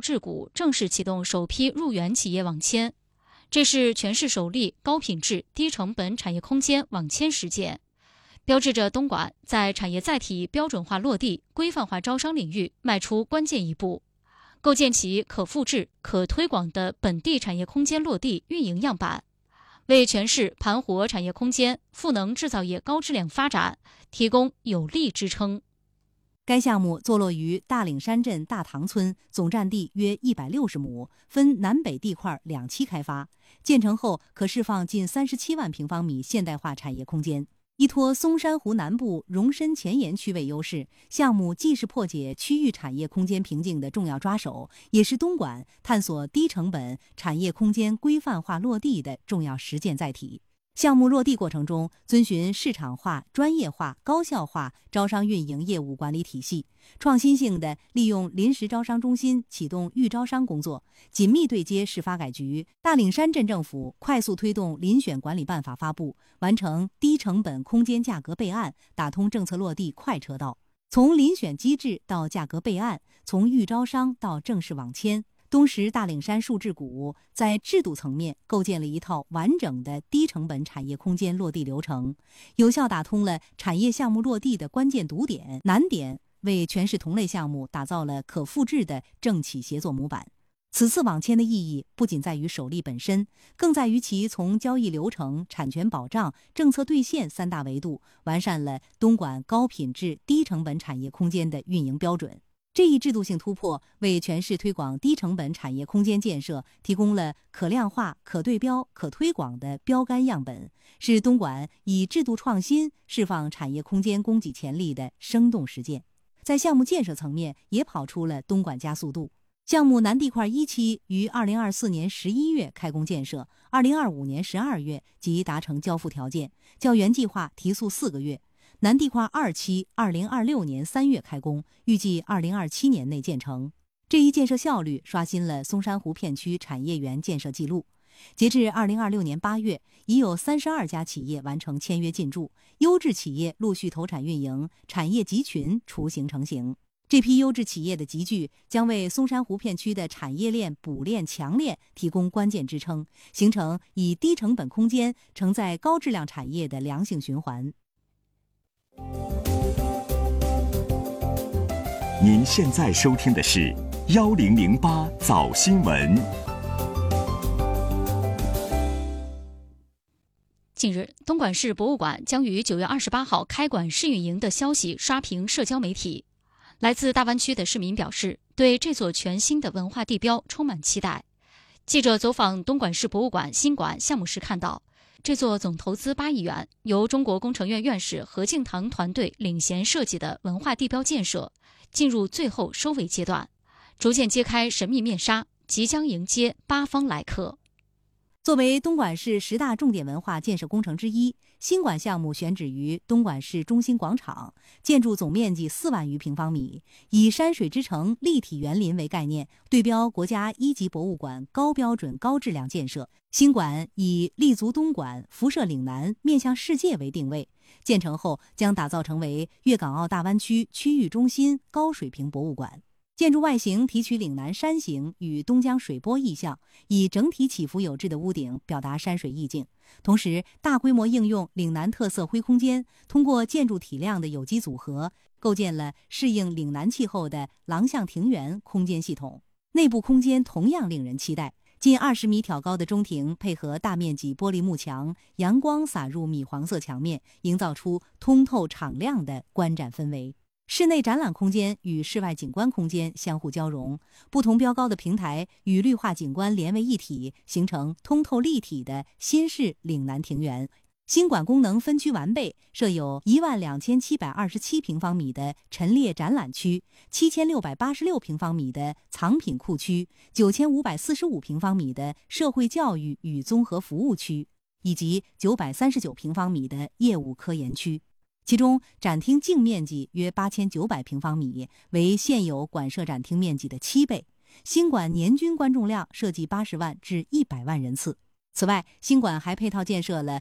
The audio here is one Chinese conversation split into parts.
治股正式启动首批入园企业网签，这是全市首例高品质、低成本产业空间网签实践，标志着东莞在产业载体标准化落地、规范化招商领域迈出关键一步，构建起可复制、可推广的本地产业空间落地运营样板，为全市盘活产业空间、赋能制造业高质量发展提供有力支撑。 该项目坐落于大岭山镇大塘村，总占地约160亩，分南北地块2期开发。建成后可释放近37万平方米现代化产业空间。依托松山湖南部容深前沿区位优势，项目既是破解区域产业空间瓶颈的重要抓手，也是东莞探索低成本产业空间规范化落地的重要实践载体。项目落地过程中，遵循市场化、专业化、高效化招商运营业务管理体系，创新性地利用临时招商中心启动预招商工作，紧密对接市发改局、大岭山镇政府，快速推动遴选管理办法发布，完成低成本空间价格备案，打通政策落地快车道。从遴选机制到价格备案，从预招商到正式网签，东石大岭山数治股在制度层面构建了一套完整的低成本产业空间落地流程，有效打通了产业项目落地的关键堵点、难点，为全市同类项目打造了可复制的政企协作模板。此次网签的意义不仅在于首例本身，更在于其从交易流程、产权保障、政策兑现3大维度，完善了东莞高品质低成本产业空间的运营标准。这一制度性突破为全市推广低成本产业空间建设提供了可量化、可对标、可推广的标杆样本，是东莞以制度创新释放产业空间供给潜力的生动实践。在项目建设层面也跑出了东莞加速度。项目南地块1期于2024年11月开工建设，2025年12月即达成交付条件，较原计划提速4个月。南地块2期2026年3月开工，预计2027年内建成。这一建设效率刷新了松山湖片区产业园建设记录。截至2026年8月，已有32家企业完成签约进驻，优质企业陆续投产运营，产业集群雏形成型。这批优质企业的集聚将为松山湖片区的产业链补链强链提供关键支撑，形成以低成本空间承载高质量产业的良性循环。 您现在收听的是1008早新闻。 近日，东莞市博物馆将于9月28号开馆试运营的消息刷屏社交媒体。来自大湾区的市民表示，对这座全新的文化地标充满期待。记者走访东莞市博物馆新馆项目时看到，这座总投资8亿元，由中国工程院院士何敬堂团队领衔设计的文化地标建设进入最后收尾阶段，逐渐揭开神秘面纱，即将迎接8方来客。 作为东莞市10大重点文化建设工程之一，新馆项目选址于东莞市中心广场，建筑总面积4万余平方米，以山水之城立体园林为概念，对标国家1级博物馆高标准高质量建设。新馆以立足东莞、辐射岭南、面向世界为定位，建成后将打造成为粤港澳大湾区区域中心高水平博物馆。建筑外形提取岭南山形与东江水波意象，以整体起伏有致的屋顶表达山水意境，同时大规模应用岭南特色灰空间，通过建筑体量的有机组合，构建了适应岭南气候的廊巷庭园空间系统。内部空间同样令人期待，近20米挑高的中庭配合大面积玻璃幕墙，阳光洒入米黄色墙面，营造出通透敞亮的观展氛围。室内展览空间与室外景观空间相互交融，不同标高的平台与绿化景观连为一体，形成通透立体的新式岭南庭园。新馆功能分区完备，设有12727平方米的陈列展览区，7686平方米的藏品库区，9545平方米的社会教育与综合服务区，以及939平方米的业务科研区。其中展厅净面积约8900平方米，为现有馆舍展厅面积的7倍。新馆年均观众量设计80万至100万人次。此外，新馆还配套建设了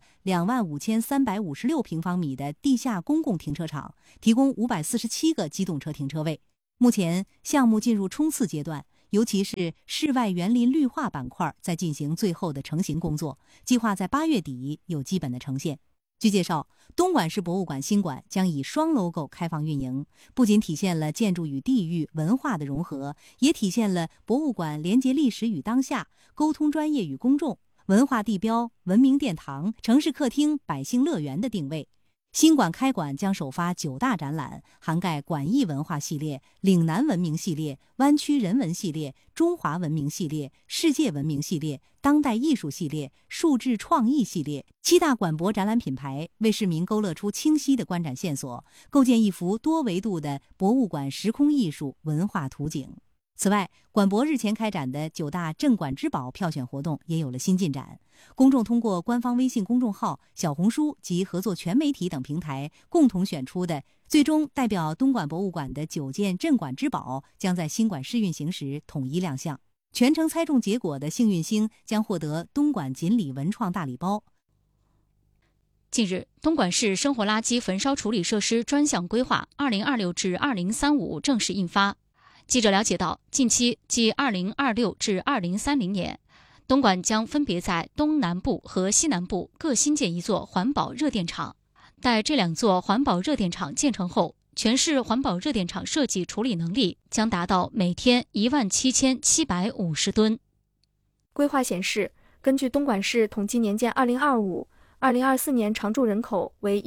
25356平方米的地下公共停车场，提供547个机动车停车位。目前项目进入冲刺阶段， 尤其是室外园林绿化板块在进行最后的成型工作，计划在8月底有基本的呈现。据介绍，东莞市博物馆新馆将以双 logo 开放运营，不仅体现了建筑与地域文化的融合，也体现了博物馆连接历史与当下、沟通专业与公众、文化地标、文明殿堂、城市客厅、百姓乐园的定位。新馆开馆将首发9大展览，涵盖馆驿文化系列、岭南文明系列、湾区人文系列、中华文明系列、世界文明系列、当代艺术系列、数字创意系列7大馆博展览品牌，为市民勾勒出清晰的观展线索，构建一幅多维度的博物馆时空艺术文化图景。此外，馆博日前开展的9大镇馆之宝票选活动也有了新进展。公众通过官方微信公众号、小红书及合作全媒体等平台共同选出的最终代表东莞博物馆的9件镇馆之宝，将在新馆试运行时统一亮相。全程猜中结果的幸运星将获得东莞锦鲤文创大礼包。 近日，东莞市生活垃圾焚烧处理设施专项规划2026至2035正式印发。记者了解到，近期即2026至2030年，东莞将分别在东南部和西南部各新建一座环保热电厂。待这2座环保热电厂建成后，全市环保热电厂设计处理能力将达到每天17750吨。 规划显示，根据东莞市统计年鉴2025、2024年常住人口为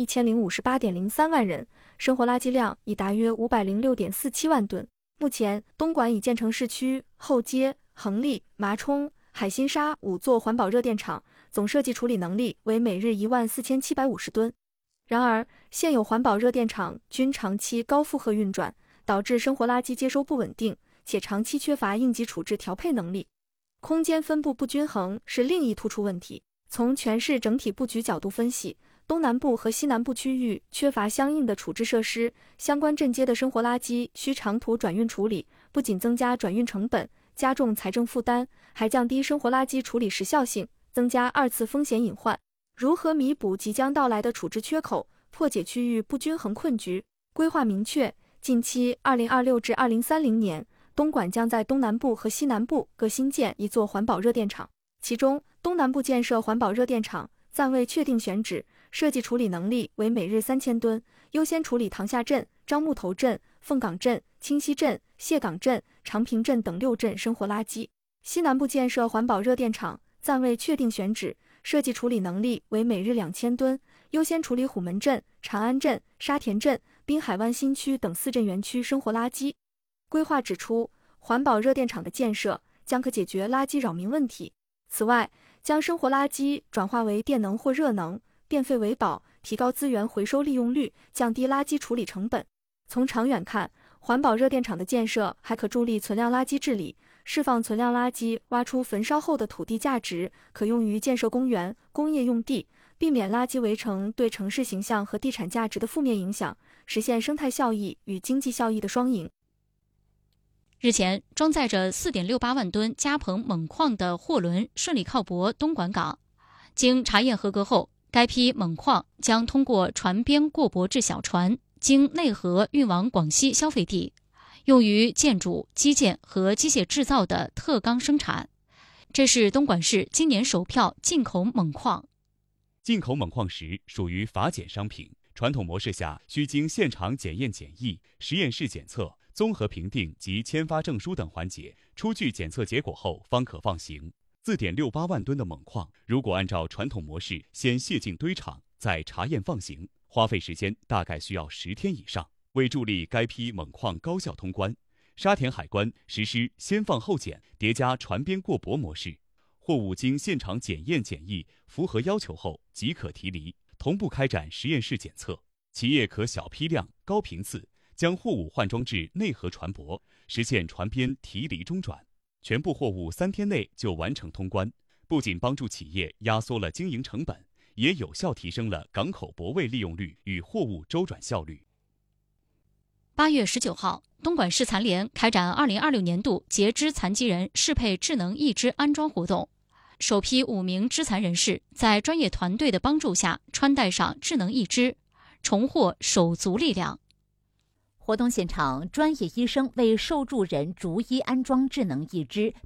1058.03万人，生活垃圾量已达约506.47万吨。目前，东莞已建成市区、后街、横沥、麻冲、海心沙5座环保热电厂，总设计处理能力为每日14750吨。然而，现有环保热电厂均长期高负荷运转，导致生活垃圾接收不稳定，且长期缺乏应急处置调配能力。空间分布不均衡是另一突出问题。从全市整体布局角度分析，东南部和西南部区域缺乏相应的处置设施，相关镇街的生活垃圾需长途转运处理，不仅增加转运成本，加重财政负担，还降低生活垃圾处理时效性，增加2次风险隐患。如何弥补即将到来的处置缺口，破解区域不均衡困局？规划明确，近期2026至2030年，东莞将在东南部和西南部各新建一座环保热电厂。其中，东南部建设环保热电厂暂未确定选址，设计处理能力为每日3000吨，优先处理塘下镇、樟木头镇、凤岗镇、清溪镇、蟹岗镇、长平镇等6镇生活垃圾。西南部建设环保热电厂暂未确定选址，设计处理能力为每日2000吨，优先处理虎门镇、长安镇、沙田镇、滨海湾新区等4镇园区生活垃圾。规划指出，环保热电厂的建设将可解决垃圾扰民问题。此外，将生活垃圾转化为电能或热能，变废为宝，提高资源回收利用率，降低垃圾处理成本。从长远看，环保热电厂的建设还可助力存量垃圾治理，释放存量垃圾挖出焚烧后的土地价值，可用于建设公园、工业用地，避免垃圾围城对城市形象和地产价值的负面影响，实现生态效益与经济效益的双赢。 日前，装载着4.68万吨加硼锰矿的货轮顺利靠泊东莞港。经查验合格后，该批锰矿将通过船边过泊至小船，经内河运往广西消费地，用于建筑、基建和机械制造的特钢生产。这是东莞市今年首票进口锰矿。 进口锰矿石属于法检商品，传统模式下需经现场检验检疫、实验室检测、综合评定及签发证书等环节，出具检测结果后方可放行。4.68万吨的锰矿，如果按照传统模式先卸进堆场，再查验放行，花费时间大概需要10天以上。为助力该批锰矿高效通关，沙田海关实施先放后检叠加船边过泊模式，货物经现场检验检疫符合要求后即可提离，同步开展实验室检测。企业可小批量、高频次将货物换装至内河船舶，实现船边提离中转，全部货物3天内就完成通关，不仅帮助企业压缩了经营成本，也有效提升了港口泊位利用率与货物周转效率。 8月19号，东莞市残联开展2026年度截肢残疾人适配智能义肢安装活动，首批5名肢残人士在专业团队的帮助下穿戴上智能义肢，重获手足力量。 活动现场，专业医生为受助人逐一安装智能义肢，